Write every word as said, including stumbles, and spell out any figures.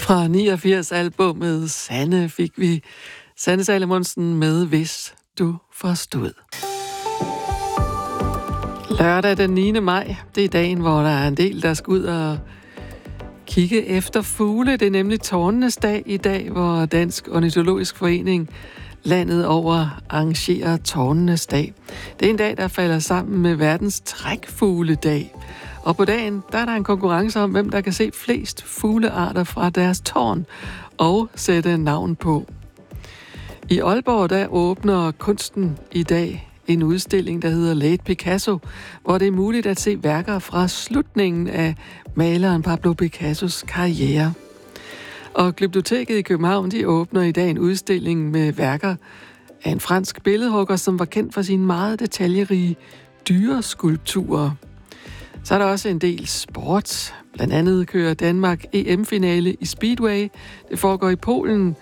Fra niogfirs albummet Sanne fik vi Sanne Salomonsen med Hvis du forstod. Lørdag den niende maj, det er dagen, hvor der er en del, der skal ud og kigge efter fugle. Det er nemlig tårnenes dag i dag, hvor Dansk Ornitologisk Forening landet over arrangerer tårnenes dag. Det er en dag, der falder sammen med verdens trækfugledag. Og på dagen, der er der en konkurrence om, hvem der kan se flest fuglearter fra deres tårn og sætte navn på. I Aalborg, der åbner kunsten i dag en udstilling, der hedder Late Picasso, hvor det er muligt at se værker fra slutningen af maleren Pablo Picassos karriere. Og Glyptoteket i København, de åbner i dag en udstilling med værker af en fransk billedhugger, som var kendt for sine meget detaljerige dyreskulpturer. Så er der også en del sport. Blandt andet kører Danmark E M-finale i Speedway. Det foregår i Polen,